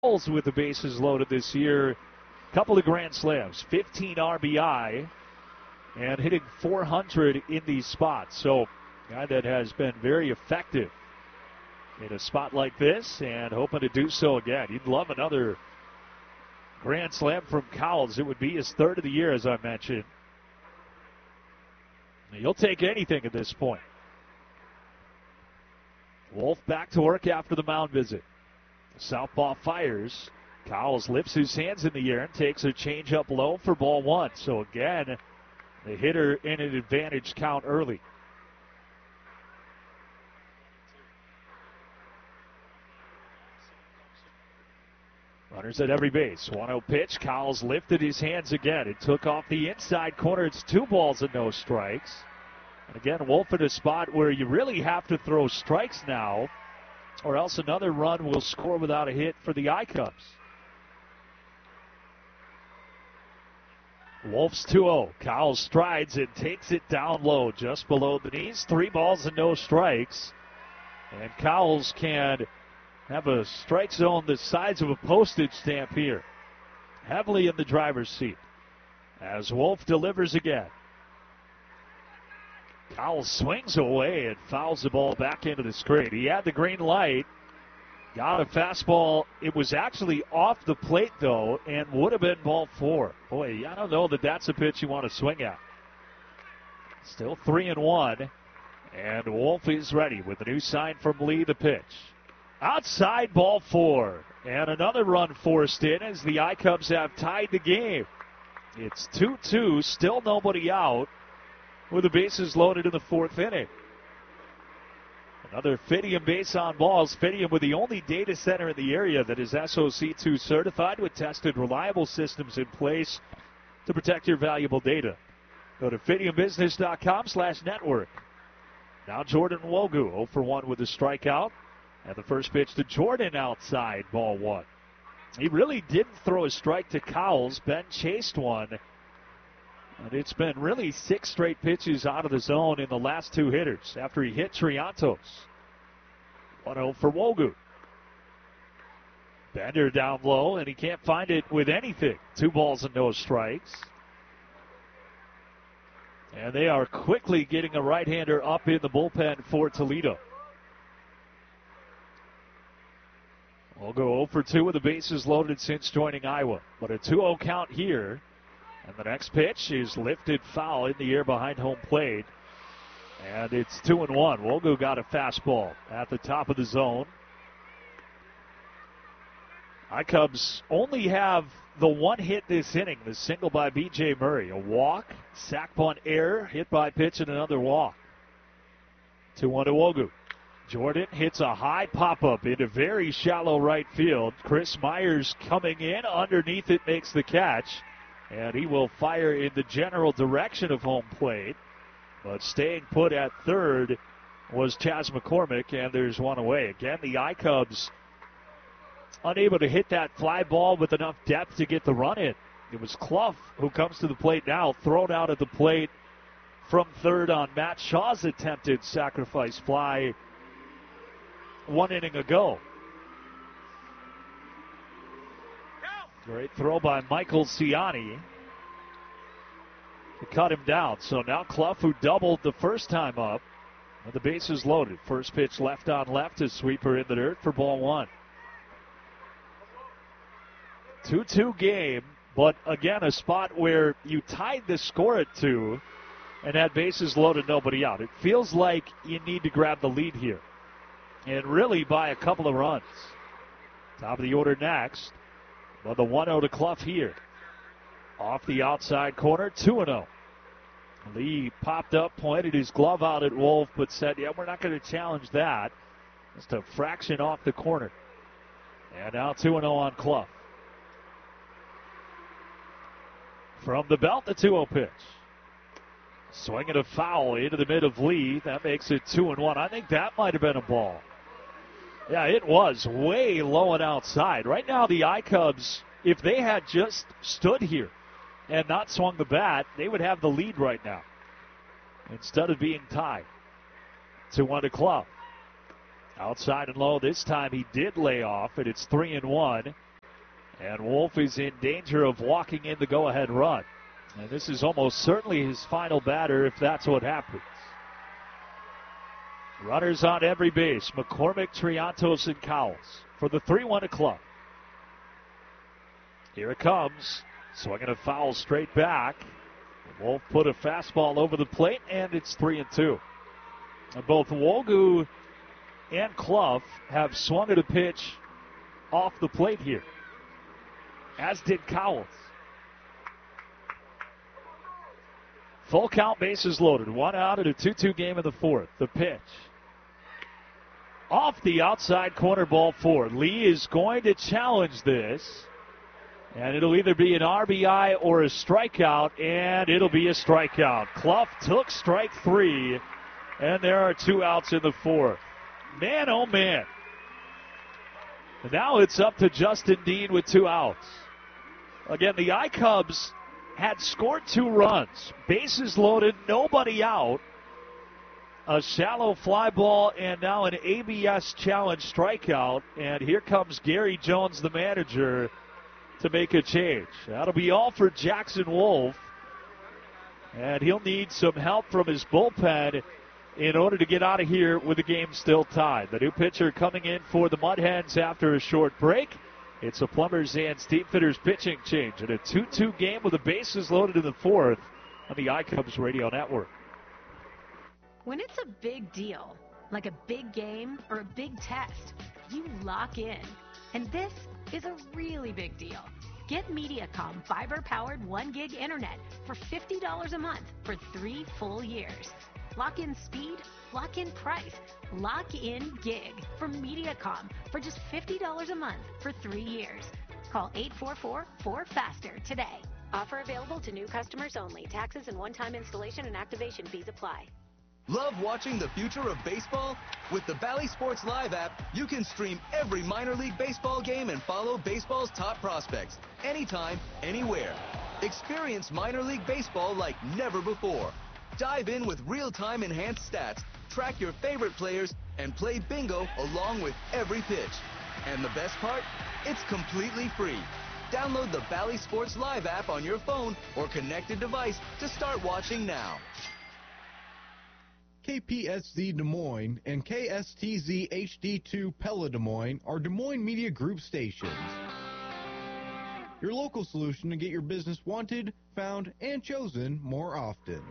With the bases loaded this year. Couple of grand slams, 15 RBI, and hitting .400 in these spots. So, a guy that has been very effective in a spot like this and hoping to do so again. You'd love another grand slam from Cowles. It would be his third of the year, as I mentioned. He'll take anything at this point. Wolf back to work after the mound visit. Southpaw fires. Cowles lifts his hands in the air and takes a change up low for ball one. So again, the hitter in an advantage count early. Runners at every base. 1-0 pitch. Cowles lifted his hands again. It took off the inside corner. It's 2 balls and no strikes. And again, Wolf in a spot where you really have to throw strikes now, or else another run will score without a hit for the I-Cubs. Wolf's 2-0. Cowles strides and takes it down low, just below the knees. 3 balls and no strikes. And Cowles can have a strike zone the size of a postage stamp here. Heavily in the driver's seat as Wolf delivers again. Cowles swings away and fouls the ball back into the screen. He had the green light, got a fastball. It was actually off the plate, though, and would have been ball 4. Boy, I don't know that that's a pitch you want to swing at. Still 3-1, and Wolf is ready with a new sign from Lee, the pitch. Outside, ball 4, and another run forced in as the I-Cubs have tied the game. It's 2-2, still nobody out, with the bases loaded in the 4th inning. Another Fidium base on balls. Fidium with the only data center in the area that is SOC2 certified with tested reliable systems in place to protect your valuable data. Go to FidiumBusiness.com/network. Now Jordan Nwogu 0 for 1 with a strikeout. And the first pitch to Jordan outside, ball 1. He really didn't throw a strike to Cowles. Ben chased one. And it's been really 6 straight pitches out of the zone in the last 2 hitters after he hit Triantos. 1-0 for Nwogu. Bender down low, and he can't find it with anything. 2 balls and no strikes. And they are quickly getting a right-hander up in the bullpen for Toledo. Nwogu 0 for 2 with the bases loaded since joining Iowa. But a 2-0 count here. And the next pitch is lifted foul in the air behind home plate. And it's 2-1. Nwogu got a fastball at the top of the zone. I-Cubs only have the 1 hit this inning, the single by B.J. Murray. A walk, sac bunt error, hit by pitch, and another walk. 2-1 to Nwogu. Jordan hits a high pop-up into very shallow right field. Chris Myers coming in. Underneath it makes the catch. And he will fire in the general direction of home plate. But staying put at third was Chas McCormick, and there's 1 away. Again, the I-Cubs unable to hit that fly ball with enough depth to get the run in. It was Clough who comes to the plate now, thrown out at the plate from third on Matt Shaw's attempted sacrifice fly 1 inning ago. Great throw by Michael Ciani to cut him down. So now Clough, who doubled the first time up, and the bases loaded. First pitch left on left, a sweeper in the dirt for ball 1. 2-2 game, but again, a spot where you tied the score at 2 and had bases loaded, nobody out. It feels like you need to grab the lead here, and really by a couple of runs. Top of the order next. Well, the 1-0 to Clough here. Off the outside corner, 2-0. Lee popped up, pointed his glove out at Wolf, but said, yeah, we're not going to challenge that. Just a fraction off the corner. And now 2-0 on Clough. From the belt, the 2-0 pitch. Swinging a foul into the mid of Lee. That makes it 2-1. I think that might have been a ball. Yeah, it was way low and outside. Right now, the I-Cubs, if they had just stood here and not swung the bat, they would have the lead right now instead of being tied. 2-1 to Clough. Outside and low this time, he did lay off, and it's 3-1. And Wolf is in danger of walking in the go-ahead run. And this is almost certainly his final batter if that's what happens. Runners on every base. McCormick, Triantos, and Cowles for the 3-1 to Cluff. Here it comes. Swinging a foul straight back. Wolf put a fastball over the plate, and it's 3-2. And both Wogu and Cluff have swung at a pitch off the plate here, as did Cowles. Full count, bases loaded. 1 out in a 2-2 game in the 4th. The pitch. Off the outside corner, ball 4. Lee is going to challenge this. And it'll either be an RBI or a strikeout, and it'll be a strikeout. Cluff took strike 3, and there are 2 outs in the 4th. Man, oh man. Now it's up to Justin Dean with 2 outs. Again, the I-Cubs had scored 2 runs. Bases loaded, nobody out. A shallow fly ball, and now an ABS challenge strikeout. And here comes Gary Jones, the manager, to make a change. That'll be all for Jackson Wolf. And he'll need some help from his bullpen in order to get out of here with the game still tied. The new pitcher coming in for the Mud Hens after a short break. It's a Plumbers and Steamfitters pitching change in a 2-2 game with the bases loaded in the 4th on the iCubs Radio Network. When it's a big deal, like a big game or a big test, you lock in. And this is a really big deal. Get Mediacom fiber-powered 1 gig internet for $50 a month for 3 full years. Lock in speed, lock in price, lock in gig from Mediacom for just $50 a month for 3 years. Call 844-4FASTER today. Offer available to new customers only. Taxes and one-time installation and activation fees apply. Love watching the future of baseball? With the Bally Sports Live app, you can stream every minor league baseball game and follow baseball's top prospects anytime, anywhere. Experience minor league baseball like never before. Dive in with real-time enhanced stats, track your favorite players, and play bingo along with every pitch. And the best part? It's completely free. Download the Bally Sports Live app on your phone or connected device to start watching now. KPSZ Des Moines and KSTZ HD2 Pella Des Moines are Des Moines Media Group stations. Your local solution to get your business wanted, found, and chosen more often.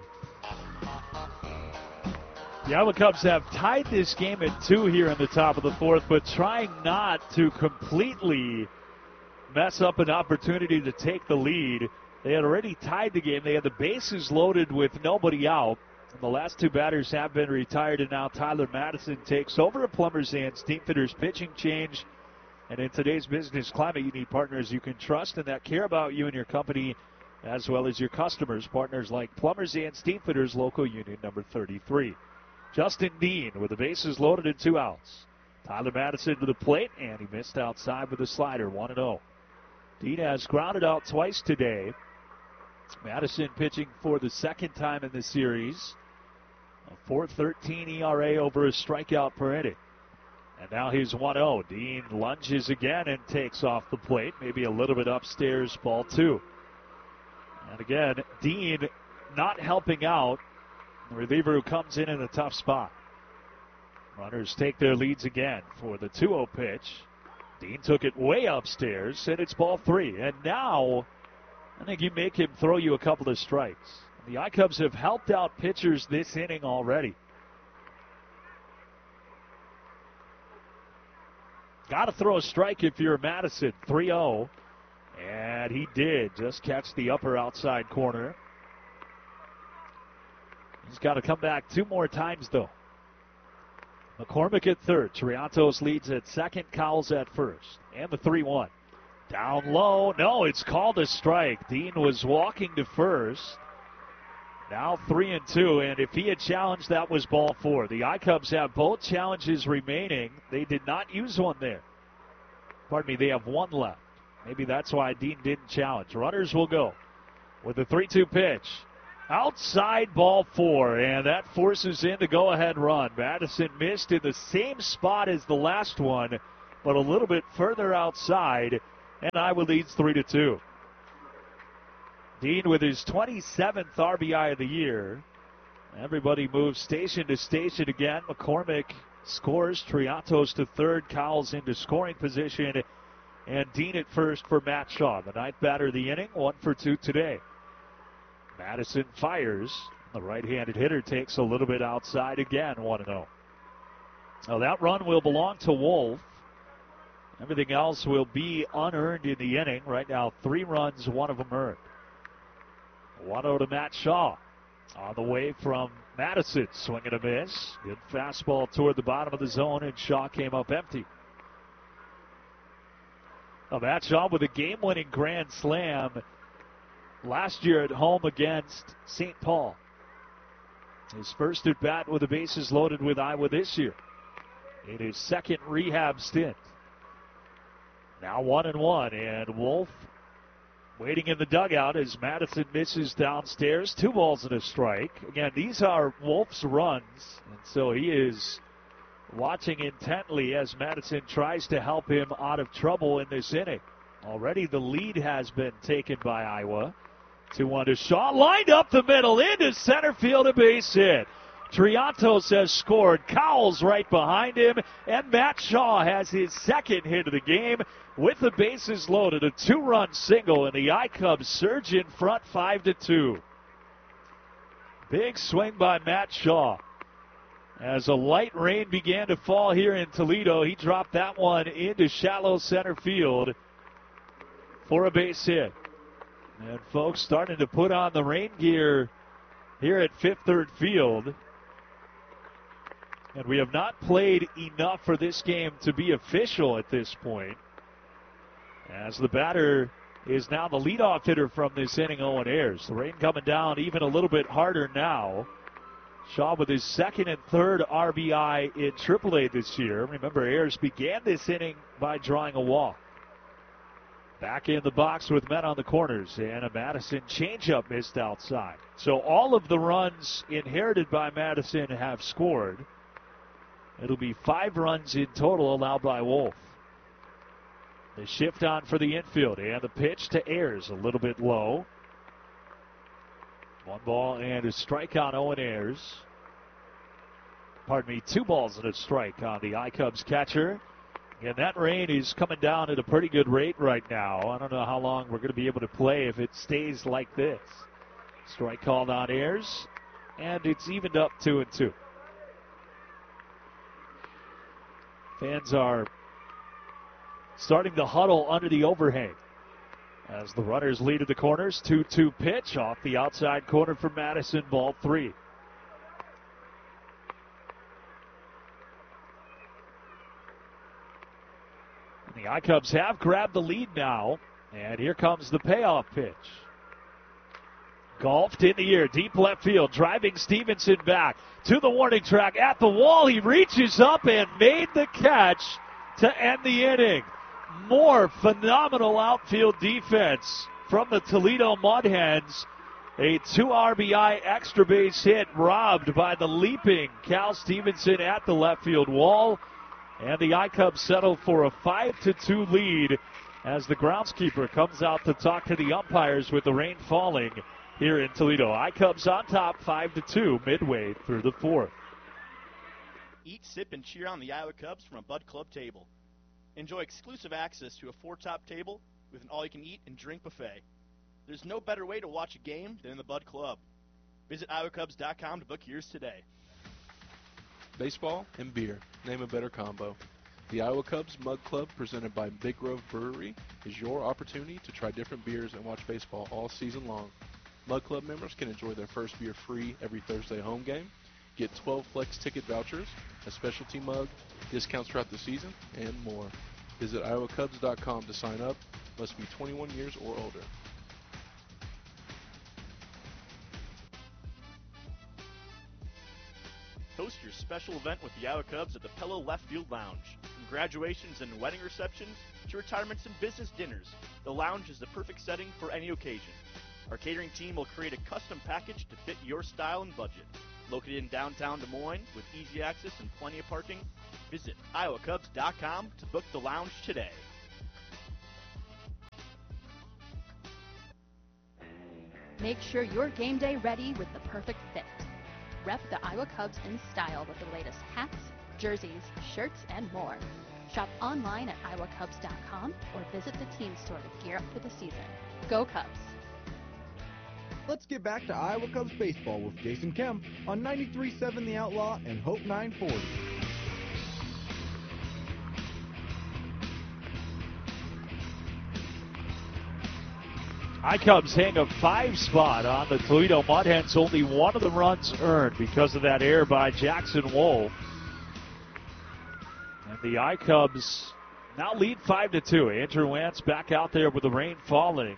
The Iowa Cubs have tied this game at 2 here in the top of the 4th, but trying not to completely mess up an opportunity to take the lead. They had already tied the game. They had the bases loaded with nobody out. And the last 2 batters have been retired, and now Tyler Madison takes over a Plumbers and Steamfitters pitching change. And in today's business climate, you need partners you can trust and that care about you and your company, as well as your customers. Partners like Plumbers and Steamfitters, local union number 33. Justin Dean with the bases loaded and 2 outs. Tyler Madison to the plate, and he missed outside with a slider, 1-0. Dean has grounded out twice today. Madison pitching for the 2nd time in the series. A 4.13 ERA over a strikeout per inning. And now he's 1-0. Dean lunges again and takes off the plate. Maybe a little bit upstairs, ball 2. And again, Dean not helping out. The reliever who comes in a tough spot. Runners take their leads again for the 2-0 pitch. Dean took it way upstairs, and it's ball 3. And now I think you make him throw you a couple of strikes. The I-Cubs have helped out pitchers this inning already. Got to throw a strike if you're Madison. 3-0. And he did just catch the upper outside corner. He's got to come back 2 more times, though. McCormick at 3rd. Triantos leads at 2nd. Cowles at 1st. And the 3-1. Down low. No, it's called a strike. Dean was walking to 1st. Now 3-2, and if he had challenged, that was ball 4. The I-Cubs have both challenges remaining. They did not use one there. Pardon me, they have 1 left. Maybe that's why Dean didn't challenge. Runners will go with the 3-2 pitch. Outside, ball 4, and that forces in the go-ahead run. Madison missed in the same spot as the last one, but a little bit further outside. and Iowa leads 3-2. Dean with his 27th RBI of the year. Everybody moves station to station again. McCormick scores. Triantos to third. Cowles into scoring position. And Dean at first for Matt Shaw. The ninth batter of the inning. 1 for 2 today. Madison fires. The right-handed hitter takes a little bit outside again. 1-0. Now that run will belong to Wolf. Everything else will be unearned in the inning. Right now, 3 runs, 1 of them earned. 1-0 to Matt Shaw. On the way from Madison, swing and a miss. Good fastball toward the bottom of the zone, and Shaw came up empty. Matt Shaw with a game-winning grand slam last year at home against St. Paul. His first at bat with the bases loaded with Iowa this year in his second rehab stint. Now 1-1, and Wolf waiting in the dugout as Madison misses downstairs. 2 balls and a strike. Again, these are Wolf's runs, and so he is watching intently as Madison tries to help him out of trouble in this inning. Already the lead has been taken by Iowa. 2-1 to Shaw. Lined up the middle into center field, a base hit. Triantos has scored. Cowles right behind him. And Matt Shaw has his second hit of the game with the bases loaded. A 2-run single, and the iCubs surge in front 5-2. Big swing by Matt Shaw. As a light rain began to fall here in Toledo, he dropped that one into shallow center field for a base hit. And folks starting to put on the rain gear here at Fifth Third Field. And we have not played enough for this game to be official at this point. As the batter is now the leadoff hitter from this inning, Owen Ayers. The rain coming down even a little bit harder now. Shaw with his second and third RBI in AAA this year. Remember, Ayers began this inning by drawing a walk. Back in the box with men on the corners, and a Madison changeup missed outside. So all of the runs inherited by Madison have scored. It'll be 5 runs in total allowed by Wolf. The shift on for the infield, and the pitch to Ayers a little bit low. 1 ball and a strike on Owen Ayers. Pardon me, 2 balls and a strike on the iCubs catcher. And that rain is coming down at a pretty good rate right now. I don't know how long we're going to be able to play if it stays like this. Strike called on Ayers, and it's evened up 2-2. Fans are starting to huddle under the overhang as the runners lead at the corners. 2-2 pitch off the outside corner for Madison, ball 3. The iCubs have grabbed the lead now, and here comes the payoff pitch. Golfed in the air, deep left field, driving Stevenson back to the warning track at the wall. He reaches up and made the catch to end the inning. More phenomenal outfield defense from the Toledo Mud Hens. A 2 RBI extra base hit robbed by the leaping Cal Stevenson at the left field wall. And the iCubs settle for a 5-2 lead as the groundskeeper comes out to talk to the umpires with the rain falling here in Toledo. iCubs on top 5-2 midway through the 4th. Eat, sip, and cheer on the Iowa Cubs from a Bud Club table. Enjoy exclusive access to a 4-top table with an all-you-can-eat and drink buffet. There's no better way to watch a game than in the Bud Club. Visit iowacubs.com to book yours today. Baseball and beer. Name a better combo. The Iowa Cubs Mug Club, presented by Big Grove Brewery, is your opportunity to try different beers and watch baseball all season long. Mug Club members can enjoy their first beer free every Thursday home game, get 12 Flex ticket vouchers, a specialty mug, discounts throughout the season, and more. Visit iowacubs.com to sign up. Must be 21 years or older. Host your special event with the Iowa Cubs at the Pello Left Field Lounge. From graduations and wedding receptions to retirements and business dinners, the lounge is the perfect setting for any occasion. Our catering team will create a custom package to fit your style and budget. Located in downtown Des Moines with easy access and plenty of parking, visit iowacubs.com to book the lounge today. Make sure you're game day ready with the perfect fit. Rep the Iowa Cubs in style with the latest hats, jerseys, shirts, and more. Shop online at iowacubs.com or visit the team store to gear up for the season. Go Cubs! Let's get back to Iowa Cubs baseball with Jason Kemp on 93.7 The Outlaw and Hope 940. Cubs hang a 5 spot on the Toledo Mud Hens. Only one of the runs earned because of that error by Jackson Wolf. And the Cubs now lead 5-2. Andrew Wantz back out there with the rain falling.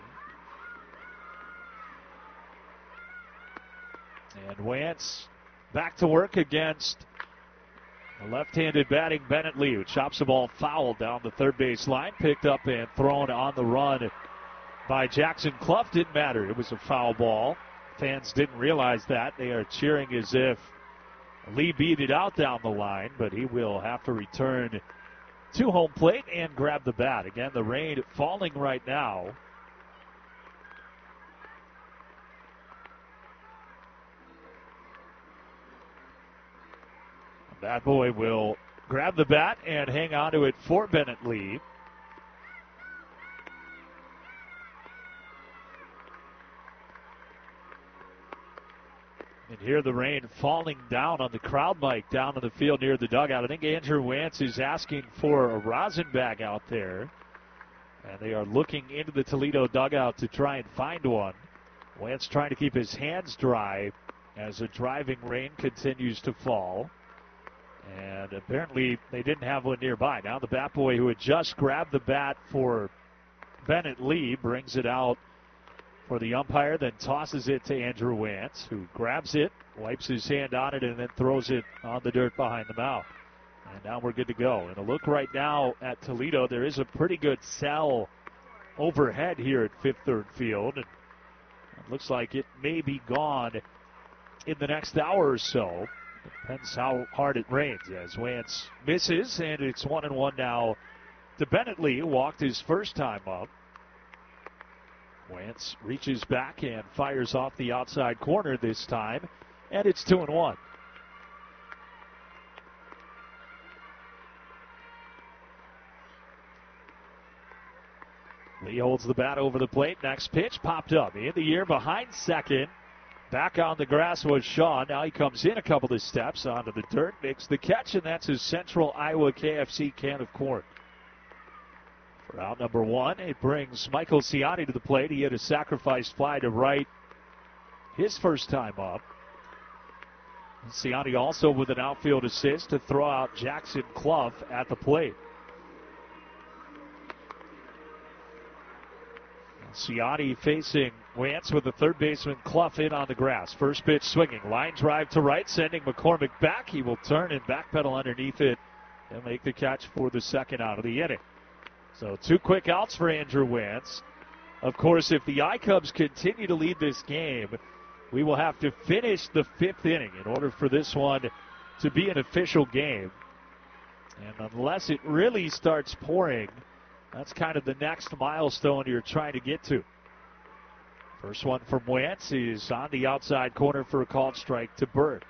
And Wantz back to work against the left-handed batting Bennett Lee, who chops the ball foul down the third base line, picked up and thrown on the run by Jackson Clough. Didn't matter. It was a foul ball. Fans didn't realize that. They are cheering as if Lee beat it out down the line, but he will have to return to home plate and grab the bat. Again, the rain falling right now. That boy will grab the bat and hang on to it for Bennett Lee. And here the rain falling down on the crowd mic down in the field near the dugout. I think Andrew Wantz is asking for a rosin bag out there. And they are looking into the Toledo dugout to try and find one. Wantz trying to keep his hands dry as the driving rain continues to fall. And apparently they didn't have one nearby. Now the bat boy who had just grabbed the bat for Bennett Lee brings it out for the umpire, then tosses it to Andrew Wantz, who grabs it, wipes his hand on it, and then throws it on the dirt behind the mound. And now we're good to go. And a look right now at Toledo, there is a pretty good cell overhead here at Fifth Third Field. And it looks like it may be gone in the next hour or so. Depends how hard it rains as Wantz misses, and it's 1-1 now to Bennett Lee, who walked his first time up. Wantz reaches back and fires off the outside corner this time, and it's 2-1. Lee holds the bat over the plate. Next pitch popped up in the air behind second. Back on the grass was Shaw. Now he comes in a couple of steps onto the dirt, makes the catch, and that's his Central Iowa KFC can of corn. For out number one, it brings Michael Ciani to the plate. He had a sacrifice fly to right his first time up. Ciani also with an outfield assist to throw out Jackson Clough at the plate. Ciani facing Wantz with the third baseman Clough in on the grass. First pitch swinging. Line drive to right, sending McCormick back. He will turn and backpedal underneath it and make the catch for the second out of the inning. So 2 quick outs for Andrew Wantz. Of course, if the Cubs continue to lead this game, we will have to finish the 5th inning in order for this one to be an official game. And unless it really starts pouring, that's kind of the next milestone you're trying to get to. First one from Wantz is on the outside corner for a called strike to Burt.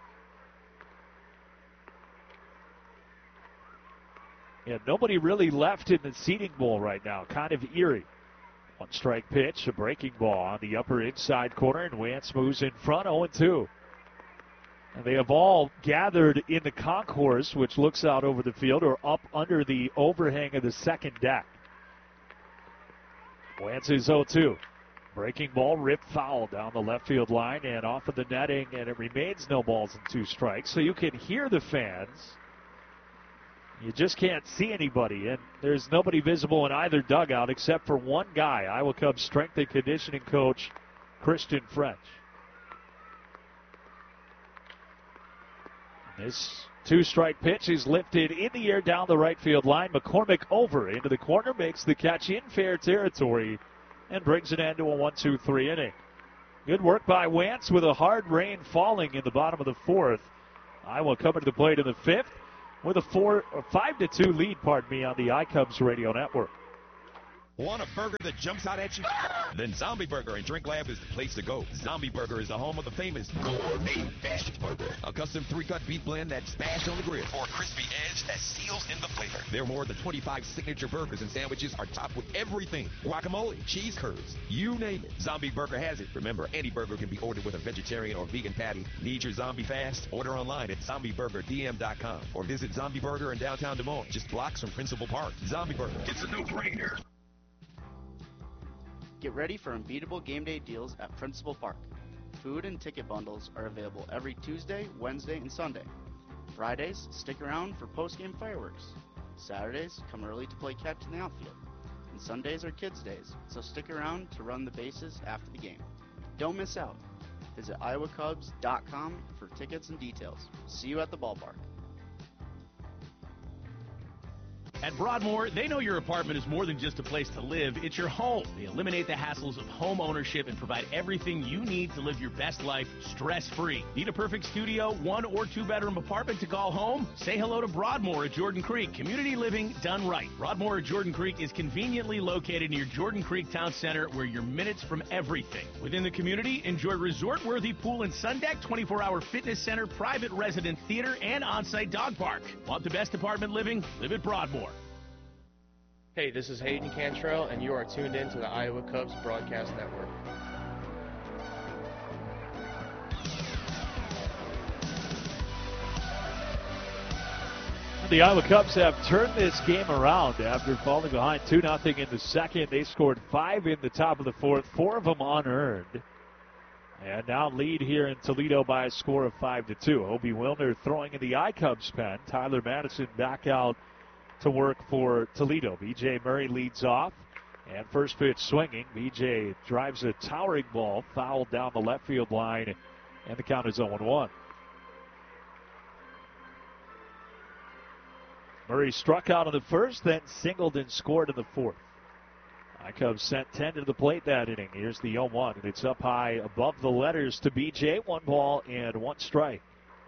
Yeah, nobody really left in the seating bowl right now. Kind of eerie. 1 strike pitch, a breaking ball on the upper inside corner, and Wantz moves in front, 0-2. And they have all gathered in the concourse, which looks out over the field, or up under the overhang of the second deck. Wantz is 0-2. Breaking ball, ripped foul down the left field line and off of the netting, and it remains no balls and 2 strikes. So you can hear the fans. You just can't see anybody, and there's nobody visible in either dugout except for one guy, Iowa Cubs strength and conditioning coach Christian French. This 2-strike pitch is lifted in the air down the right field line. McCormick over into the corner, makes the catch in fair territory, and brings it into a 1-2-3 inning. Good work by Wantz with a hard rain falling in the bottom of the 4th. Iowa coming to the plate in the 5th with a 5-2 lead, on the iCubs radio network. Want a burger that jumps out at you? Then Zombie Burger and Drink Lab is the place to go. Zombie Burger is the home of the famous gourmet bashed burger. A custom 3-cut beef blend that's bashed on the grill. Or a crispy edge that seals in the flavor. There are more than 25 signature burgers and sandwiches are topped with everything. Guacamole, cheese curds, you name it. Zombie Burger has it. Remember, any burger can be ordered with a vegetarian or vegan patty. Need your zombie fast? Order online at zombieburgerdm.com or visit Zombie Burger in downtown Des Moines, just blocks from Principal Park. Zombie Burger, it's a no-brainer. Get ready for unbeatable game day deals at Principal Park. Food and ticket bundles are available every Tuesday, Wednesday, and Sunday. Fridays, stick around for post-game fireworks. Saturdays, come early to play catch in the outfield. And Sundays are kids' days, so stick around to run the bases after the game. Don't miss out. Visit iowacubs.com for tickets and details. See you at the ballpark. At Broadmoor, they know your apartment is more than just a place to live, it's your home. They eliminate the hassles of home ownership and provide everything you need to live your best life stress-free. Need a perfect studio, 1 or 2 bedroom apartment to call home? Say hello to Broadmoor at Jordan Creek. Community living done right. Broadmoor at Jordan Creek is conveniently located near Jordan Creek Town Center, where you're minutes from everything. Within the community, enjoy resort-worthy pool and sun deck, 24-hour fitness center, private resident theater, and on-site dog park. Want the best apartment living? Live at Broadmoor. Hey, this is Hayden Cantrell, and you are tuned in to the Iowa Cubs Broadcast Network. The Iowa Cubs have turned this game around after falling behind 2-0 in the second. They scored 5 in the top of the fourth, 4 of them unearned. And now lead here in Toledo by a score of 5-2. Obi Wilner throwing in the iCubs pen. Tyler Madison back out to work for Toledo. B.J. Murray leads off, and first pitch swinging. B.J. drives a towering ball, fouled down the left field line, and the count is 0-1. Murray struck out in the first, then singled and scored in the fourth. iCubs sent 10 to the plate that inning. Here's the 0-1, and it's up high above the letters to B.J. 1 ball and 1 strike.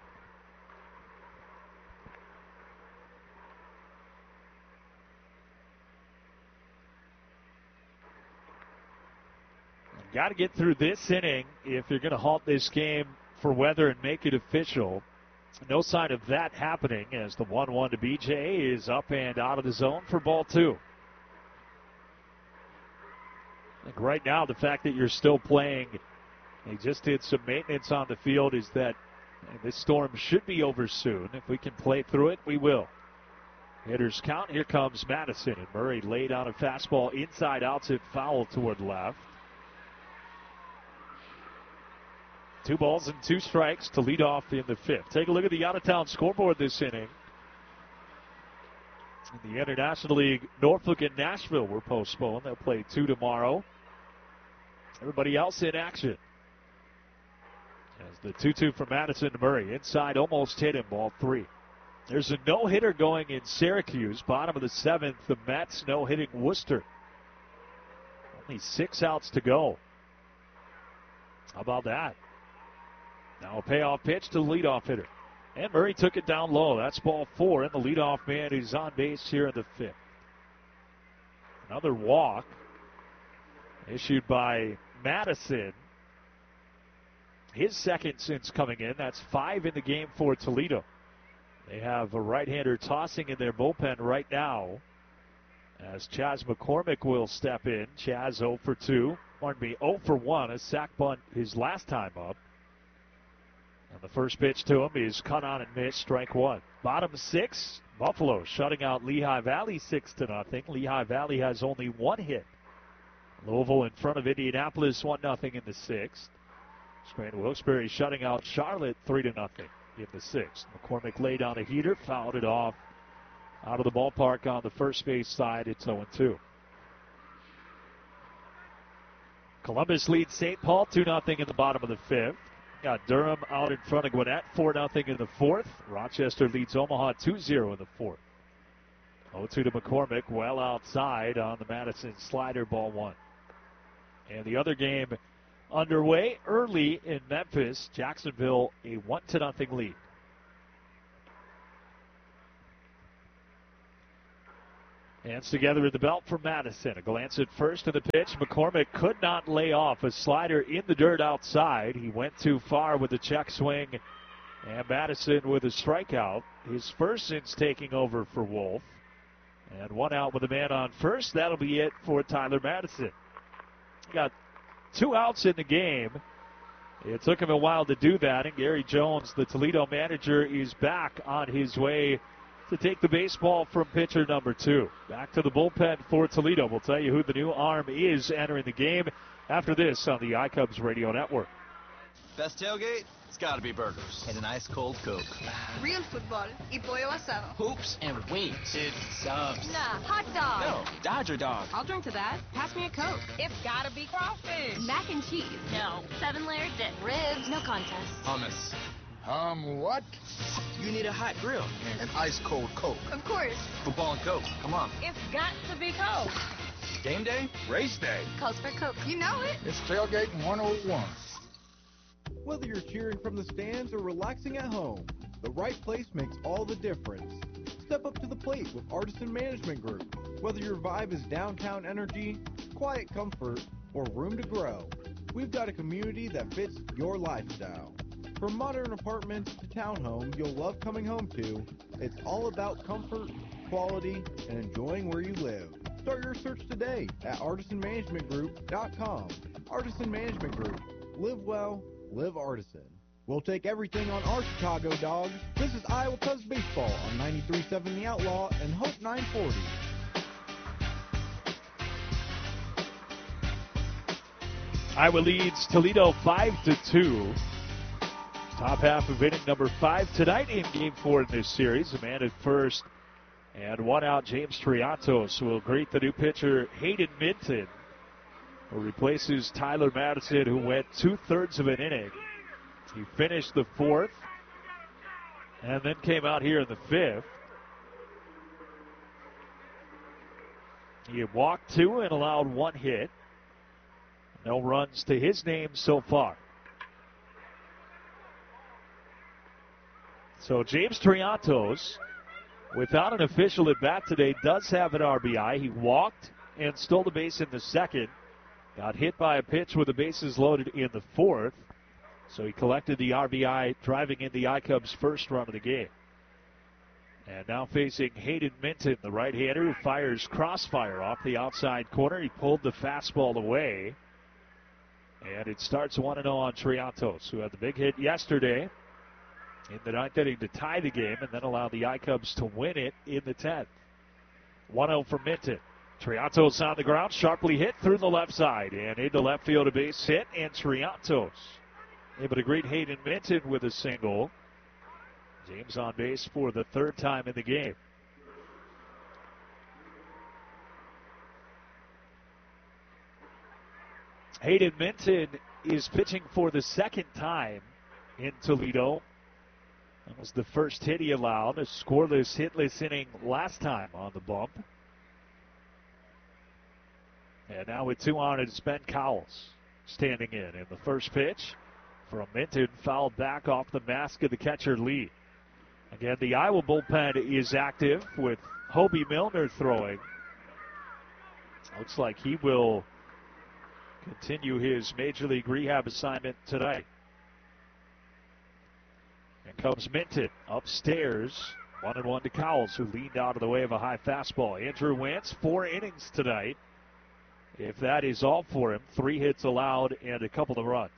Got to get through this inning if you're going to halt this game for weather and make it official. No sign of that happening as the 1-1 to BJ is up and out of the zone for ball 2. I think right now the fact that you're still playing, they just did some maintenance on the field, is that this storm should be over soon. If we can play through it, we will. Hitters count. Here comes Madison, and Murray laid on a fastball inside outside foul toward left. 2 balls and 2 strikes to lead off in the 5th. Take a look at the out-of-town scoreboard this inning. In the International League, Norfolk and Nashville were postponed. They'll play 2 tomorrow. Everybody else in action. As the 2-2 from Madison to Murray. Inside, almost hit him, ball 3. There's a no-hitter going in Syracuse. Bottom of the 7th, the Mets no-hitting Worcester. Only 6 outs to go. How about that? Now a payoff pitch to the leadoff hitter. And Murray took it down low. That's ball 4, and the leadoff man is on base here in the 5th. Another walk issued by Madison. His second since coming in. That's 5 in the game for Toledo. They have a right-hander tossing in their bullpen right now as Chaz McCormick will step in. Chaz 0 for 2. Pardon me, 0 for 1. A sac bunt his last time up. And the first pitch to him is cut on and missed, strike 1. Bottom 6, Buffalo shutting out Lehigh Valley 6-0. Lehigh Valley has only 1 hit. Louisville in front of Indianapolis 1-0 in the 6th. Scranton Wilkes-Barre shutting out Charlotte 3-0 in the 6th. McCormick laid on a heater, fouled it off out of the ballpark on the first base side. It's 0-2. Columbus leads St. Paul 2-0 in the bottom of the 5th. Got Durham out in front of Gwinnett 4-0 in the 4th. Rochester leads Omaha 2-0 in the 4th. 0-2 to McCormick, well outside on the Madison slider, ball 1. And the other game underway early in Memphis. Jacksonville a 1-0 lead. Hands together at the belt for Madison. A glance at first of the pitch. McCormick could not lay off a slider in the dirt outside. He went too far with the check swing. And Madison with a strikeout. His first since taking over for Wolf. And one out with a man on first. That'll be it for Tyler Madison. Got 2 outs in the game. It took him a while to do that. And Gary Jones, the Toledo manager, is back on his way to take the baseball from pitcher number 2. Back to the bullpen for Toledo. We'll tell you who the new arm is entering the game after this on the iCubs Radio Network. Best tailgate? It's got to be burgers and an ice cold Coke. Real football y pollo asado. Hoops and wings. It's subs. Nah, hot dog. No, Dodger dog. I'll drink to that. Pass me a Coke. It's gotta be crawfish. Mac and cheese. No. 7-layer dip. Ribs. No contest. Hummus. What? You need a hot grill and ice cold Coke. Of course. Football and Coke. Come on. It's got to be Coke. Game day? Race day. Coke's for Coke. You know it. It's Tailgating 101. Whether you're cheering from the stands or relaxing at home, the right place makes all the difference. Step up to the plate with Artisan Management Group. Whether your vibe is downtown energy, quiet comfort, or room to grow, we've got a community that fits your lifestyle. From modern apartments to townhomes you'll love coming home to, it's all about comfort, quality, and enjoying where you live. Start your search today at artisanmanagementgroup.com. Artisan Management Group. Live well, live Artisan. We'll take everything on our Chicago Dogs. This is Iowa Cubs Baseball on 93.7 The Outlaw and Hope 940. Iowa leads Toledo 5-2. Top half of inning number 5 tonight in Game 4 in this series. A man at first and one out. James Triantos will greet the new pitcher Hayden Minton, who replaces Tyler Madison, who went 2/3 of an inning. He finished the 4th and then came out here in the 5th. He had walked 2 and allowed 1 hit. No runs to his name so far. So James Triantos, without an official at bat today, does have an RBI. He walked and stole the base in the 2nd. Got hit by a pitch with the bases loaded in the 4th. So he collected the RBI, driving in the iCubs' first run of the game. And now facing Hayden Minton, the right-hander who fires crossfire off the outside corner. He pulled the fastball away. And it starts 1-0 on Triantos, who had the big hit yesterday in the 9th inning to tie the game and then allow the iCubs to win it in the 10th. 1-0 for Minton. Triantos on the ground, sharply hit through the left side and into left field, a base hit, and Triantos able to greet Hayden Minton with a single. James on base for the 3rd time in the game. Hayden Minton is pitching for the 2nd time in Toledo. That was the first hit he allowed, a scoreless, hitless inning last time on the bump. And now with 2 on, it's Ben Cowles standing in. And the first pitch from Minton fouled back off the mask of the catcher Lee. Again, the Iowa bullpen is active with Hobie Milner throwing. Looks like he will continue his Major League rehab assignment tonight. And comes Minton upstairs. 1-1 to Cowles, who leaned out of the way of a high fastball. Andrew Wentz, 4 innings tonight. If that is all for him, 3 hits allowed and a couple of runs.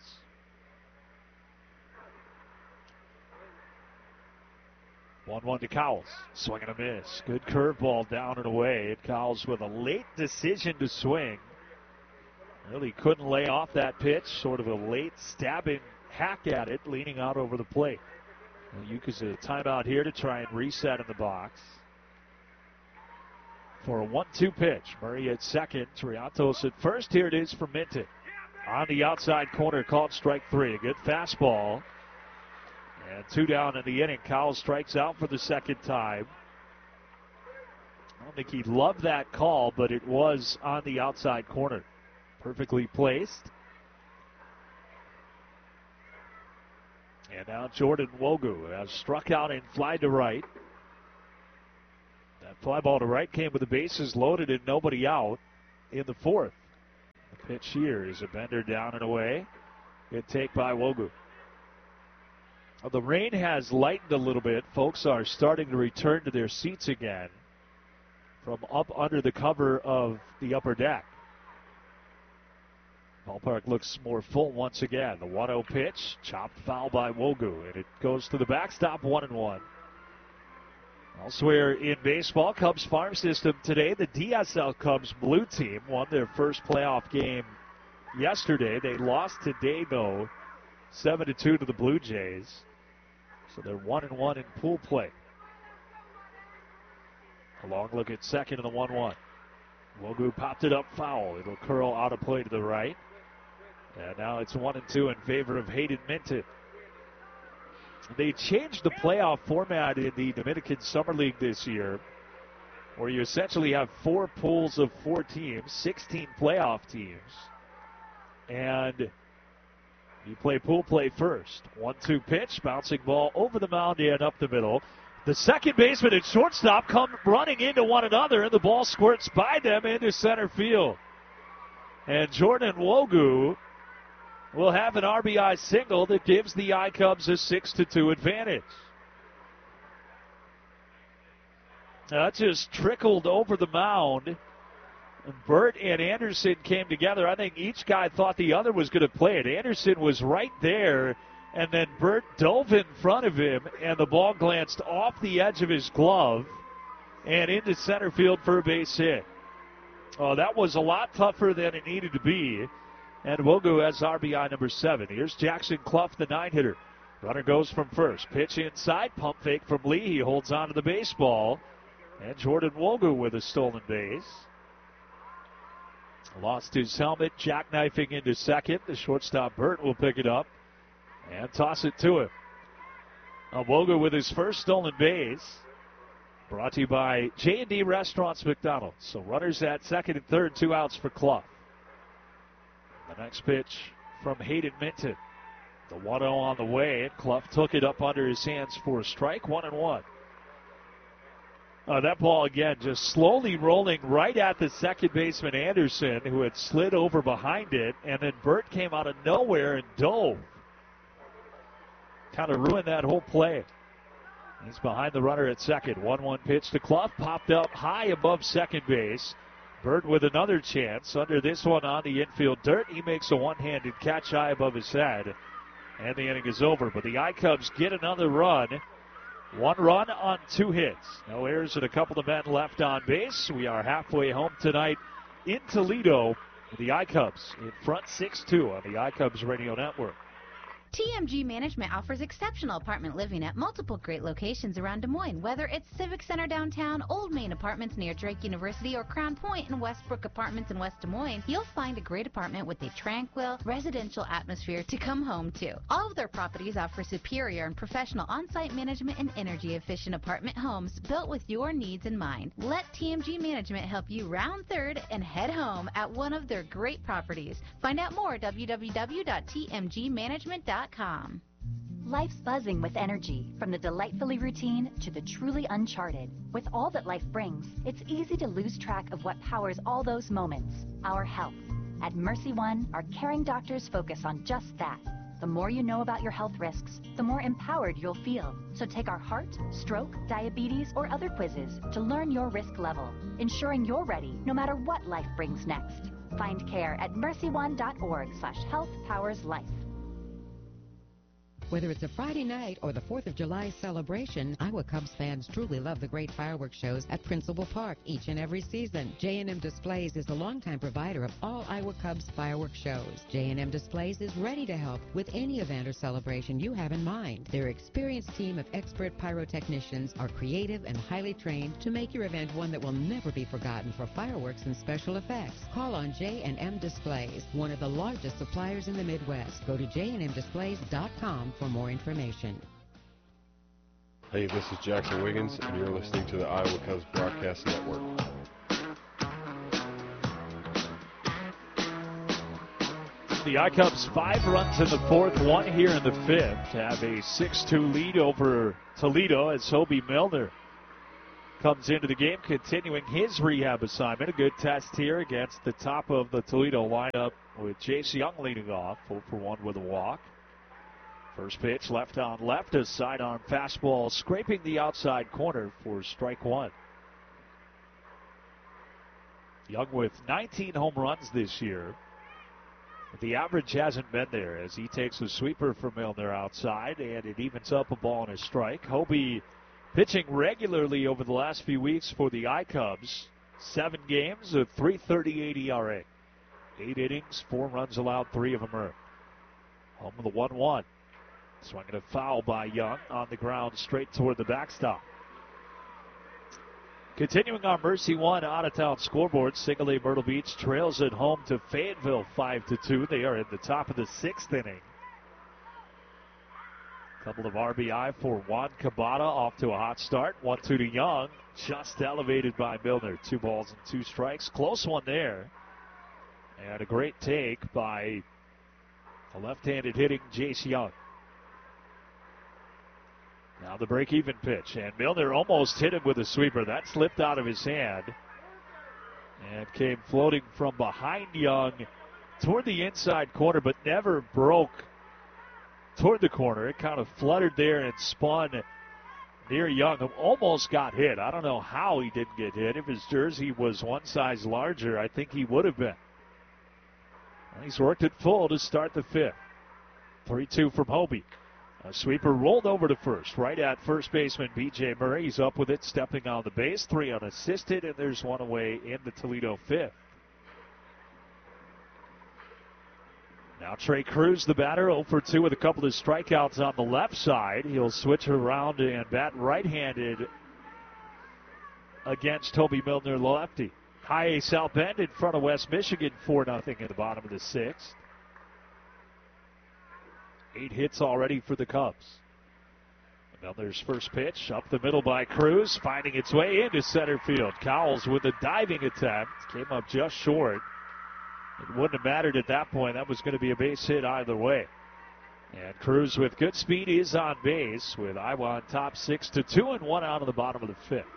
One to Cowles. Swing and a miss. Good curveball down and away. And Cowles with a late decision to swing. Really couldn't lay off that pitch. Sort of a late stabbing hack at it, leaning out over the plate. Yuka's a timeout here to try and reset in the box. For a 1-2 pitch. Murray at second. Triantos at first. Here it is for Minton. On the outside corner, called strike 3. A good fastball. And 2 down in the inning. Cowles strikes out for the 2nd time. I don't think he loved that call, but it was on the outside corner. Perfectly placed. And now Jordan Wogu has struck out and fly to right. Fly ball to right came with the bases loaded and nobody out in the fourth. The pitch here is a bender down and away. Good take by Wogu. The rain has lightened a little bit. Folks are starting to return to their seats again from up under the cover of the upper deck. Ballpark looks more full once again. The 1-0 pitch, chopped foul by Wogu, and it goes to the backstop, 1-1. Elsewhere in baseball, Cubs farm system today, the DSL Cubs blue team won their first playoff game yesterday. They lost today, though, 7-2 to the Blue Jays. So they're 1-1 in pool play. A long look at second in the 1-1. Wogu popped it up foul. It'll curl out of play to the right. And now it's 1-2 in favor of Hayden Minton. They changed the playoff format in the Dominican Summer League this year, where you essentially have 4 pools of 4 teams, 16 playoff teams, and you play pool play first. 1-2 pitch, bouncing ball over the mound and up the middle. The second baseman and shortstop come running into one another, and the ball squirts by them into center field. And Jordan Wogu will have an RBI single that gives the I-Cubs a 6-2 advantage. That just trickled over the mound. And Burt and Anderson came together. I think each guy thought the other was going to play it. Anderson was right there, and then Burt dove in front of him, and the ball glanced off the edge of his glove and into center field for a base hit. Oh, that was a lot tougher than it needed to be. And Wogu has RBI number 7. Here's Jackson Clough, the 9-hitter. Runner goes from first. Pitch inside. Pump fake from Lee. He holds on to the baseball. And Jordan Wogu with a stolen base. Lost his helmet, jackknifing into second. The shortstop Burt will pick it up and toss it to him. Wogu with his first stolen base. Brought to you by J&D Restaurants McDonald's. So runners at second and third, 2 outs for Clough. The next pitch from Hayden Minton. The 1-0 on the way, and Clough took it up under his hands for a strike, 1-1. That ball again just slowly rolling right at the second baseman Anderson, who had slid over behind it, and then Burt came out of nowhere and dove. Kind of ruined that whole play. He's behind the runner at second. 1-1 pitch to Clough, popped up high above second base. Burt with another chance under this one on the infield dirt. He makes a one-handed catch high above his head, and the inning is over. But the I-Cubs get another run. 1 run on 2 hits. No errors and a couple of men left on base. We are halfway home tonight in Toledo with the I-Cubs in front 6-2 on the I-Cubs Radio Network. TMG Management offers exceptional apartment living at multiple great locations around Des Moines. Whether it's Civic Center downtown, Old Main Apartments near Drake University, or Crown Point and Westbrook Apartments in West Des Moines, you'll find a great apartment with a tranquil, residential atmosphere to come home to. All of their properties offer superior and professional on-site management and energy-efficient apartment homes built with your needs in mind. Let TMG Management help you round third and head home at one of their great properties. Find out more at www.tmgmanagement.com. Life's buzzing with energy, from the delightfully routine to the truly uncharted. With all that life brings, it's easy to lose track of what powers all those moments, our health. At Mercy One, our caring doctors focus on just that. The more you know about your health risks, the more empowered you'll feel. So take our heart, stroke, diabetes, or other quizzes to learn your risk level, ensuring you're ready no matter what life brings next. Find care at mercyone.org/healthpowerslife. Whether it's a Friday night or the 4th of July celebration, Iowa Cubs fans truly love the great fireworks shows at Principal Park each and every season. J&M Displays is the longtime provider of all Iowa Cubs fireworks shows. J&M Displays is ready to help with any event or celebration you have in mind. Their experienced team of expert pyrotechnicians are creative and highly trained to make your event one that will never be forgotten for fireworks and special effects. Call on J&M Displays, one of the largest suppliers in the Midwest. Go to jnmdisplays.com for more information. Hey, this is Jackson Wiggins, and you're listening to the Iowa Cubs Broadcast Network. The I-Cubs 5 runs in the 4th, 1 here in the 5th, to have a 6-2 lead over Toledo as Hobie Milner comes into the game, continuing his rehab assignment. A good test here against the top of the Toledo lineup with Jace Young leading off, 0 for 1 with a walk. First pitch, left on left, a sidearm fastball scraping the outside corner for strike one. Young with 19 home runs this year. But the average hasn't been there as he takes a sweeper from Milner outside, and it evens up a ball and a strike. Hobie pitching regularly over the last few weeks for the I-Cubs. 7 games, a .338 ERA. 8 innings, 4 runs allowed, 3 of them earned. Home of the 1-1. Swinging a foul by Young on the ground straight toward the backstop. Continuing our Mercy One out-of-town scoreboard, Single A Myrtle Beach trails at home to Fayetteville 5-2. They are in the top of the 6th inning. Couple of RBI for Juan Cabada, off to a hot start. 1-2 to Young, just elevated by Milner. 2 balls and 2 strikes. Close one there. And a great take by a left-handed hitting Jace Young. Now the break-even pitch, and Milner almost hit him with a sweeper. That slipped out of his hand and came floating from behind Young toward the inside corner, but never broke toward the corner. It kind of fluttered there and spun near Young, who almost got hit. I don't know how he didn't get hit. If his jersey was one size larger, I think he would have been. Well, he's worked it full to start the 5th. 3-2 from Hobie. A sweeper rolled over to first, right at first baseman B.J. Murray. He's up with it, stepping on the base. 3 unassisted, and there's 1 away in the Toledo 5th. Now Trey Cruz, the batter, 0 for 2 with a couple of strikeouts on the left side. He'll switch around and bat right-handed against Toby Milner, the lefty. High A South Bend in front of West Michigan, 4-0 in the bottom of the 6th. 8 hits already for the Cubs. Milner's first pitch up the middle by Cruz, finding its way into center field. Cowles with a diving attempt, came up just short. It wouldn't have mattered at that point. That was going to be a base hit either way. And Cruz with good speed is on base with Iowa on top 6-2 and 1 out of the bottom of the 5th.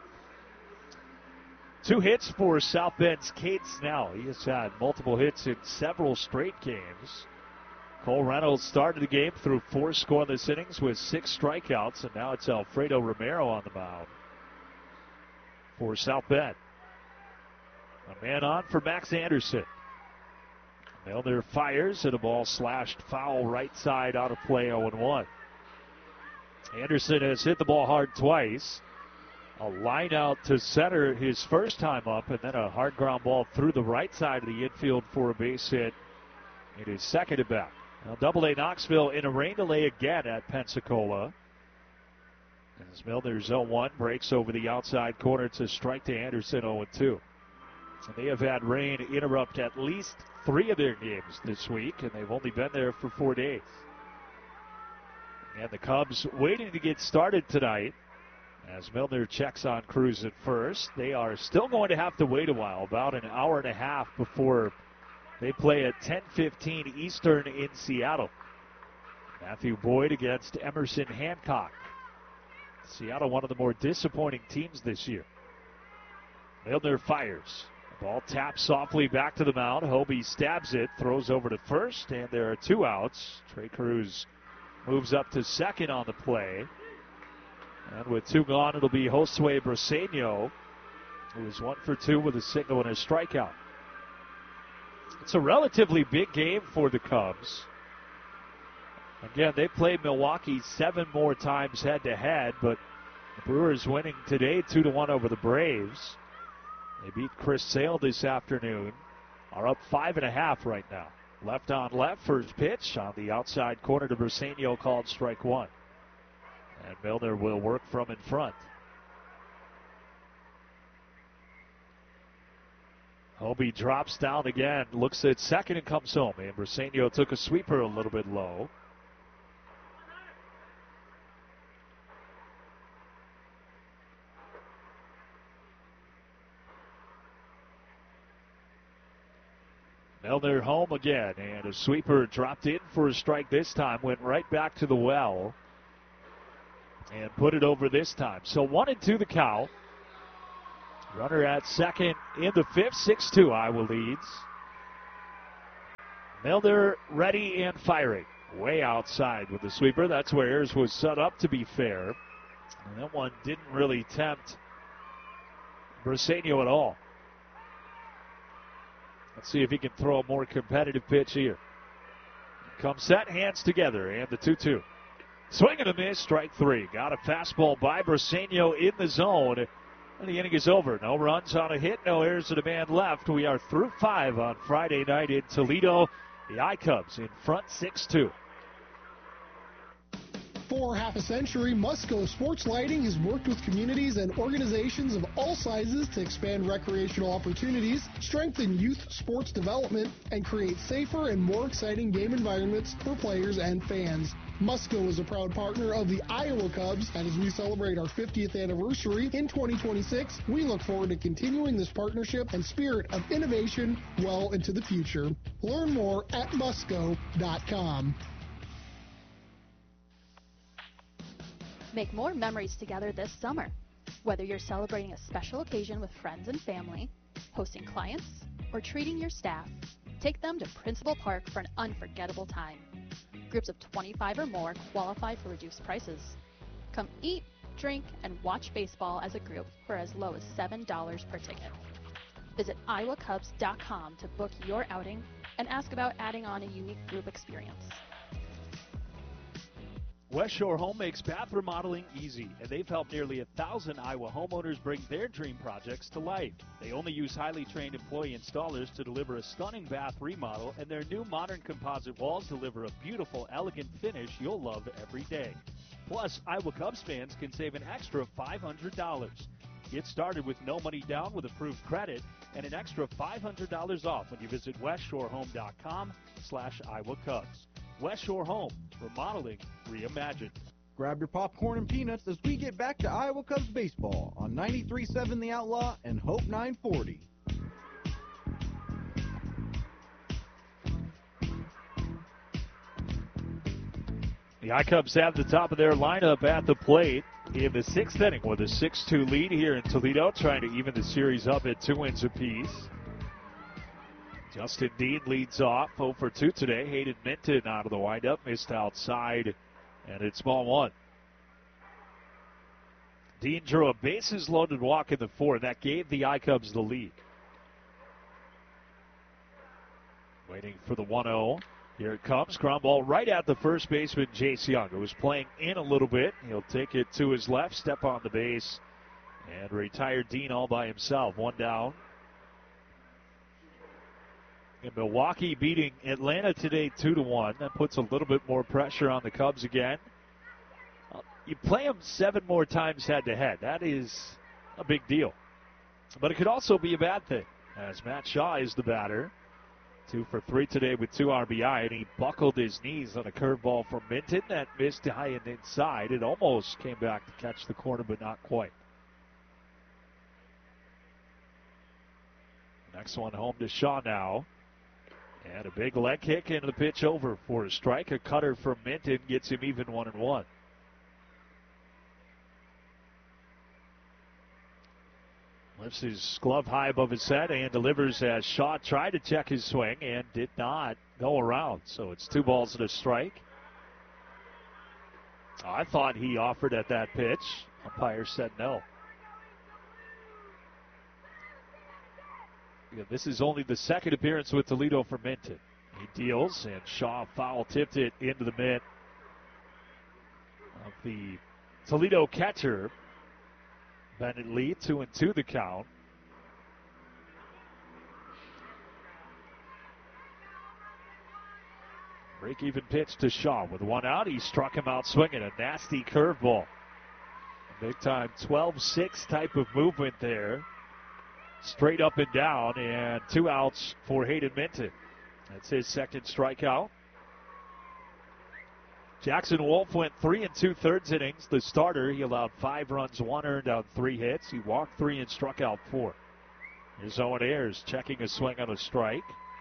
2 hits for South Bend's Cade Snell. He has had multiple hits in several straight games. Cole Reynolds started the game through 4 scoreless innings with 6 strikeouts, and now it's Alfredo Romero on the mound for South Bend. A man on for Max Anderson. Milner fires, and a ball slashed foul right side out of play, 0-1. Anderson has hit the ball hard twice. A line out to center his first time up, and then a hard ground ball through the right side of the infield for a base hit in his second at bat. Now, Double-A Knoxville in a rain delay again at Pensacola. As Milner's 0-1 breaks over the outside corner to strike to Anderson, 0-2. And they have had rain interrupt at least 3 of their games this week, and they've only been there for 4 days. And the Cubs waiting to get started tonight as Milner checks on Cruz at first. They are still going to have to wait a while, about an hour and a half before they play at 10:15 Eastern in Seattle. Matthew Boyd against Emerson Hancock. Seattle, one of the more disappointing teams this year. Milner fires. The ball taps softly back to the mound. Hobie stabs it, throws over to first, and there are 2 outs. Trey Cruz moves up to second on the play. And with 2 gone, it'll be Josue Briseño, who is 1 for 2 with a single and a strikeout. It's a relatively big game for the Cubs. Again, they played Milwaukee 7 more times head-to-head, but the Brewers winning today 2-1 over the Braves. They beat Chris Sale this afternoon, are up 5.5 right now. Left on left, first pitch on the outside corner to Briseño, called strike 1. And Milner will work from in front. Hobie drops down again, looks at second and comes home. And Briseño took a sweeper a little bit low. Milner home again, and a sweeper dropped in for a strike this time, went right back to the well and put it over this time. So 1-2 the count. Runner at second in the fifth, 6-2 Iowa leads. Milner ready and firing. Way outside with the sweeper. That's where Ayers was set up, to be fair. And that one didn't really tempt Briseño at all. Let's see if he can throw a more competitive pitch here. Comes set, hands together, and the 2-2. Swing and a miss, strike three. Got a fastball by Briseño in the zone. And the inning is over. No runs on a hit, no errors to the man left. We are through 5 on Friday night in Toledo. The iCubs in front 6-2. For half a century, Musco Sports Lighting has worked with communities and organizations of all sizes to expand recreational opportunities, strengthen youth sports development, and create safer and more exciting game environments for players and fans. Musco is a proud partner of the Iowa Cubs, and as we celebrate our 50th anniversary in 2026, we look forward to continuing this partnership and spirit of innovation well into the future. Learn more at musco.com. Make more memories together this summer. Whether you're celebrating a special occasion with friends and family, hosting clients, or treating your staff, take them to Principal Park for an unforgettable time. Groups of 25 or more qualify for reduced prices. Come eat, drink, and watch baseball as a group for as low as $7 per ticket. Visit iowacubs.com to book your outing and ask about adding on a unique group experience. West Shore Home makes bath remodeling easy, and they've helped nearly 1,000 Iowa homeowners bring their dream projects to life. They only use highly trained employee installers to deliver a stunning bath remodel, and their new modern composite walls deliver a beautiful, elegant finish you'll love every day. Plus, Iowa Cubs fans can save an extra $500. Get started with no money down with approved credit and an extra $500 off when you visit westshorehome.com/Iowa Cubs. West Shore Home, remodeling reimagined. Grab your popcorn and peanuts as we get back to Iowa Cubs baseball on 93.7 The Outlaw and Hope 940. The iCubs have the top of their lineup at the plate in the sixth inning with a 6-2 lead here in Toledo, trying to even the series up at 2 wins apiece. Justin Dean leads off, 0 for 2 today. Hayden Minton out of the windup, missed outside, and it's ball one. Dean drew a bases-loaded walk in the fourth. That gave the iCubs the lead. Waiting for the 1-0. Here it comes. Ground ball right at the first baseman, Jace Young, who was playing in a little bit. He'll take it to his left, step on the base, and retire Dean all by himself. One down. And Milwaukee beating Atlanta today 2-1. That puts a little bit more pressure on the Cubs again. You play them 7 more times head-to-head. That is a big deal. But it could also be a bad thing, as Matt Shaw is the batter. 2 for 3 today with 2 RBI, and he buckled his knees on a curveball from Minton that missed high and inside. It almost came back to catch the corner, but not quite. Next one home to Shaw now. And a big leg kick into the pitch over for a strike. A cutter from Minton gets him even 1-1. Lifts his glove high above his head and delivers as Shaw tried to check his swing and did not go around. So it's 2 balls and a strike. I thought he offered at that pitch. Umpire said no. This is only the second appearance with Toledo for Minton. He deals, and Shaw foul-tipped it into the mitt of the Toledo catcher, Bennett Lee. 2-2 the count. Break-even pitch to Shaw with 1 out. He struck him out swinging. A nasty curveball. Big-time 12-6 type of movement there. Straight up and down, and 2 outs for Hayden Minton. That's his second strikeout. Jackson Wolf went 3 2/3 innings. The starter, he allowed 5 runs, 1 earned on 3 hits. He walked 3 and struck out 4. Here's Owen Ayers checking a swing on a strike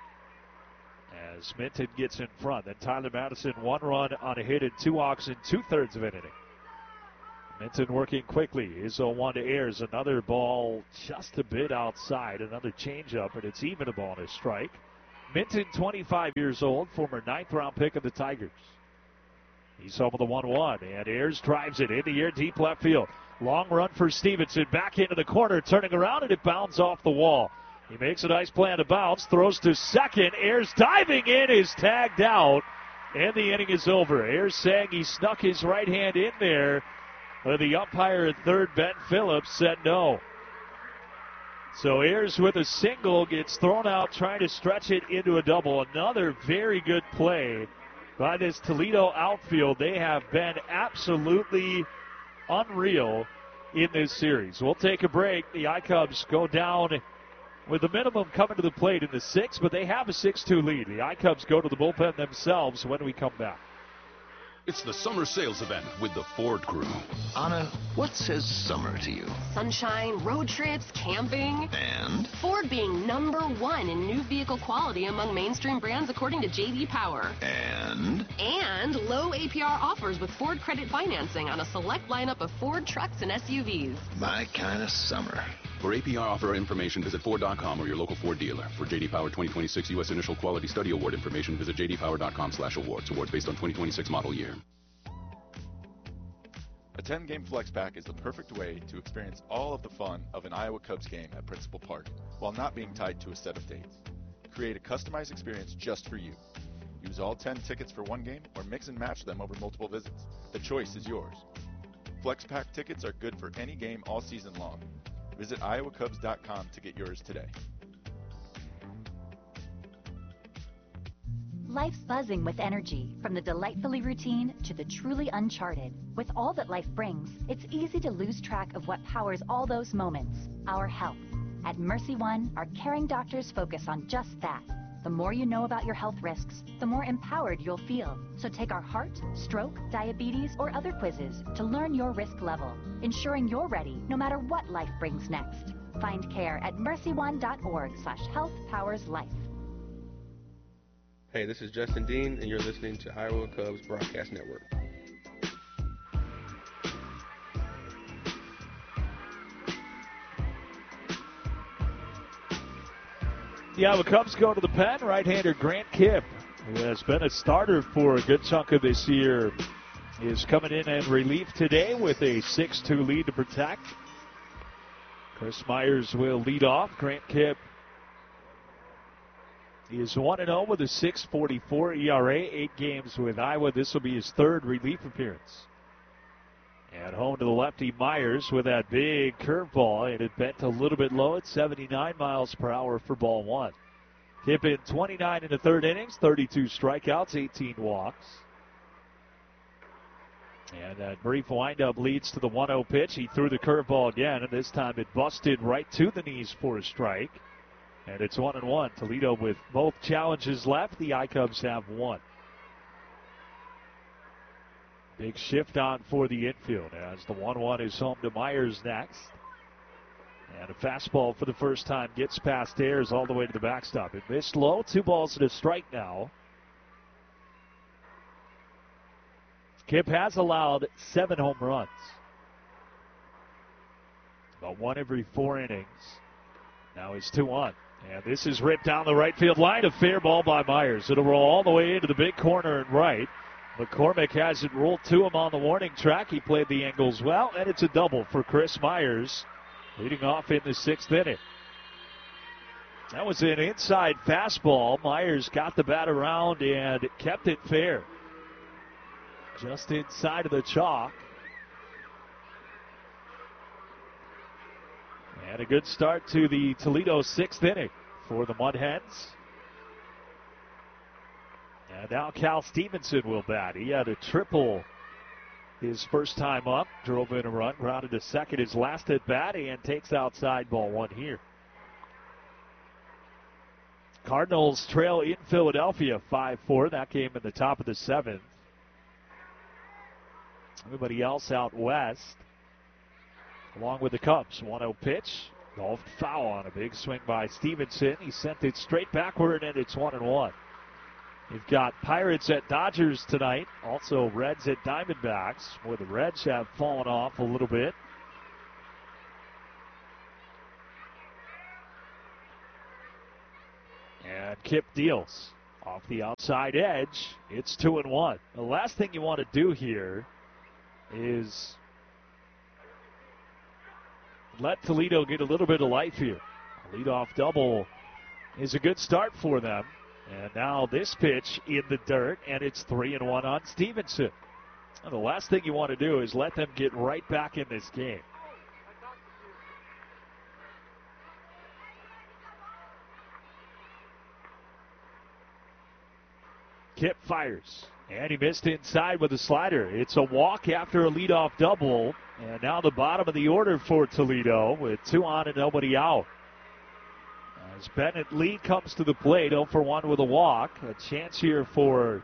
as Minton gets in front. Then Tyler Madison, 1 run on a hit and 2 walks in 2/3 of an inning. Minton working quickly. Is 0-1 to Ayers. Another ball just a bit outside. Another changeup, and it's even a ball and a strike. Minton, 25 years old, former 9th-round pick of the Tigers. He's home with the 1-1, and Ayers drives it in the air, deep left field. Long run for Stevenson, back into the corner, turning around, and it bounds off the wall. He makes a nice play on the bounce, throws to second. Ayers diving in, is tagged out, and the inning is over. Ayers saying he snuck his right hand in there, but the umpire at third, Ben Phillips, said no. So Ayers with a single gets thrown out, trying to stretch it into a double. Another very good play by this Toledo outfield. They have been absolutely unreal in this series. We'll take a break. The I-Cubs go down with the minimum coming to the plate in the 6th, but they have a 6-2 lead. The I-Cubs go to the bullpen themselves when we come back. It's the summer sales event with the Ford crew. Anna, what says summer to you? Sunshine, road trips, camping. And? Ford being #1 in new vehicle quality among mainstream brands according to J.D. Power. And? And low APR offers with Ford credit financing on a select lineup of Ford trucks and SUVs. My kind of summer. For APR offer information, visit Ford.com or your local Ford dealer. For J.D. Power 2026 U.S. Initial Quality Study Award information, visit jdpower.com/awards. Awards based on 2026 model year. A 10-game flex pack is the perfect way to experience all of the fun of an Iowa Cubs game at Principal Park while not being tied to a set of dates. Create a customized experience just for you. Use all 10 tickets for one game or mix and match them over multiple visits. The choice is yours. Flex pack tickets are good for any game all season long. Visit iowacubs.com to get yours today. Life's buzzing with energy, from the delightfully routine to the truly uncharted. With all that life brings, it's easy to lose track of what powers all those moments, our health. At Mercy One, our caring doctors focus on just that. The more you know about your health risks, the more empowered you'll feel. So take our heart, stroke, diabetes, or other quizzes to learn your risk level, ensuring you're ready no matter what life brings next. Find care at mercyone.org/healthpowerslife. Hey, this is Justin Dean, and you're listening to Iowa Cubs Broadcast Network. The Iowa Cubs go to the pen. Right-hander Grant Kipp, who has been a starter for a good chunk of this year, is coming in relief today with a 6-2 lead to protect. Chris Myers will lead off. Grant Kipp is 1-0 with a 6.44 ERA, 8 games with Iowa. This will be his third relief appearance. And home to the lefty Myers with that big curveball, and it bent a little bit low at 79 miles per hour for ball one. Kipp in 29 in the third innings, 32 strikeouts, 18 walks. And that brief windup leads to the 1-0 pitch. He threw the curveball again, and this time it busted right to the knees for a strike. And it's 1-1. Toledo with both challenges left. The I-Cubs have one. Big shift on for the infield as the 1-1 is home to Myers next. And a fastball for the first time gets past Ayers all the way to the backstop. It missed low. 2 balls and a strike now. Kipp has allowed 7 home runs. About 1 every 4 innings. Now he's 2-1. And this is ripped down the right field line. A fair ball by Myers. It'll roll all the way into the big corner and right. McCormick has it rolled to him on the warning track. He played the angles well, and it's a double for Chris Myers, leading off in the 6th inning. That was an inside fastball. Myers got the bat around and kept it fair. Just inside of the chalk. And a good start to the Toledo 6th inning for the Mud Hens. And now Cal Stevenson will bat. He had a triple his first time up, drove in a run, grounded to second his last at bat, and takes outside ball 1 here. Cardinals trail in Philadelphia 5-4. That game in the top of the 7th. Everybody else out west, along with the Cubs. 1-0 pitch. Golfed foul on a big swing by Stevenson. He sent it straight backward, and it's 1-1. You've got Pirates at Dodgers tonight. Also Reds at Diamondbacks, where the Reds have fallen off a little bit. And Kip deals off the outside edge. It's 2-1. The last thing you want to do here is let Toledo get a little bit of life here. A leadoff double is a good start for them. And now this pitch in the dirt, and it's 3-1 on Stevenson. And the last thing you want to do is let them get right back in this game. Kip fires, and he missed inside with a slider. It's a walk after a leadoff double, and now the bottom of the order for Toledo with 2 on and nobody out. As Bennett Lee comes to the plate, 0 for 1 with a walk. A chance here for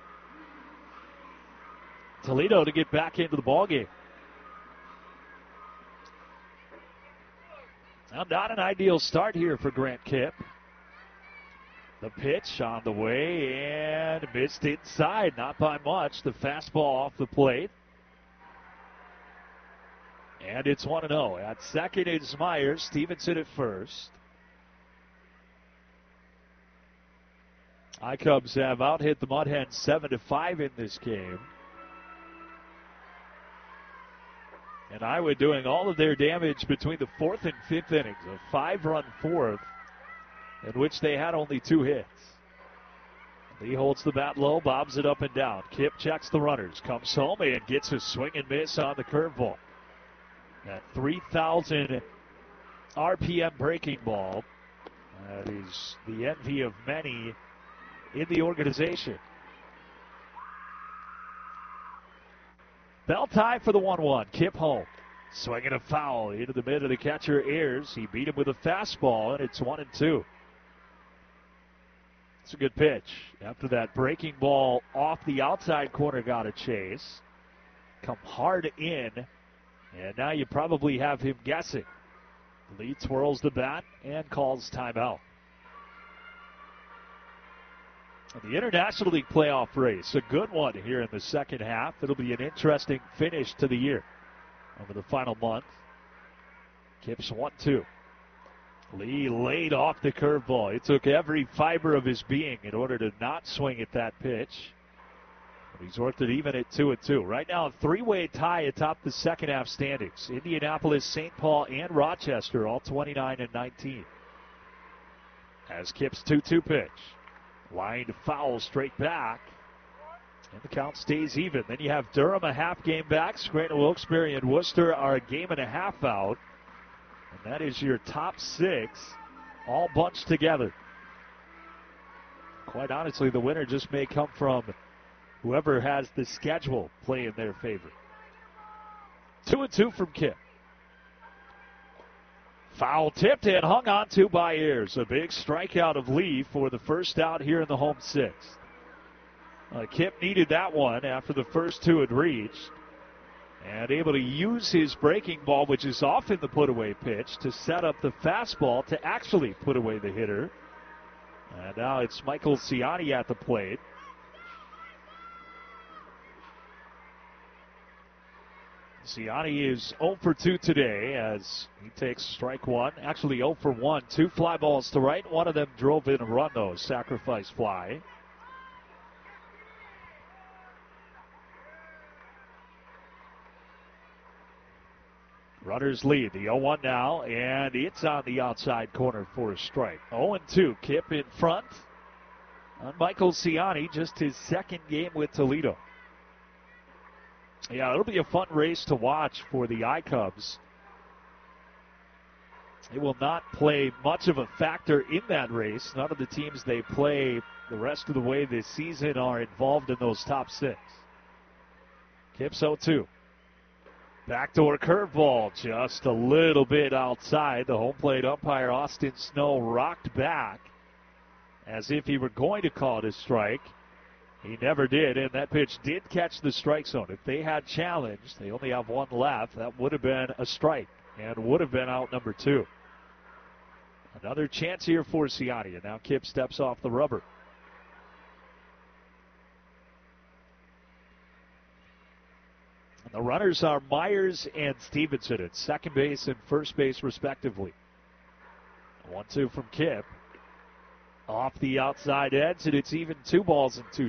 Toledo to get back into the ballgame. Now, not an ideal start here for Grant Kip. The pitch on the way and missed inside, not by much. The fastball off the plate. And it's 1-0. At second is Myers. Stevenson at first. I-Cubs have out-hit the Mud Hens 7-5 in this game. And Iowa doing all of their damage between the 4th and 5th innings. A 5-run 4th in which they had only 2 hits. Lee holds the bat low, bobs it up and down. Kip checks the runners, comes home and gets a swing and miss on the curveball. That 3,000 RPM breaking ball. That is the envy of many in the organization. Bell tie for the 1-1. Kip home. Swinging a foul into the mid of the catcher Ayers. He beat him with a fastball, and it's 1-2. It's a good pitch. After that breaking ball off the outside corner got a chase. Come hard in, and now you probably have him guessing. Lee twirls the bat and calls timeout. The International League playoff race, a good one here in the second half. It'll be an interesting finish to the year over the final month. Kip's 1-2. Lee laid off the curveball. It took every fiber of his being in order to not swing at that pitch. But he's worked it even at 2-2. Right now, a 3-way tie atop the second half standings. Indianapolis, St. Paul, and Rochester, all 29 and 19. As Kip's 2-2 pitch. Lined foul straight back. And the count stays even. Then you have Durham a half game back. Scranton, Wilkes-Barre, and Worcester are a game and a half out. And that is your top 6 all bunched together. Quite honestly, the winner just may come from whoever has the schedule play in their favor. 2-2 from Kip. Foul tipped and hung on to by Ayers. A big strikeout of Lee for the first out here in the home 6th. Kip needed that one after the first 2 had reached. And able to use his breaking ball, which is often the put-away pitch, to set up the fastball to actually put away the hitter. And now it's Michael Ciani at the plate. Ciani is 0 for 2 today as he takes strike 1. Actually 0 for 1. 2 fly balls to right. One of them drove in a run, though. Sacrifice fly. Runners lead. The 0-1 now, and it's on the outside corner for a strike. 0-2. Kip in front on Michael Ciani, just his second game with Toledo. Yeah, it'll be a fun race to watch for the I-Cubs. It will not play much of a factor in that race. None of the teams they play the rest of the way this season are involved in those top 6. Kip's 0-2. Backdoor curveball, just a little bit outside. The home plate umpire, Austin Snow, rocked back as if he were going to call it a strike. He never did, and that pitch did catch the strike zone. If they had challenged, they only have 1 left, that would have been a strike and would have been out number 2. Another chance here for Ciani, and now Kip steps off the rubber. The runners are Myers and Stevenson at second base and first base, respectively. 1-2 from Kip. Off the outside edge, and it's even 2 balls and 2